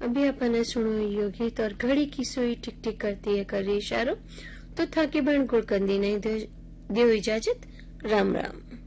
अभी अपन सुनो यो गीत और घड़ी की सुई टिक टिक करती है कर रही इशारो। तो थाकी बहन गुड़कंदी नहीं दो इजाजत। राम राम।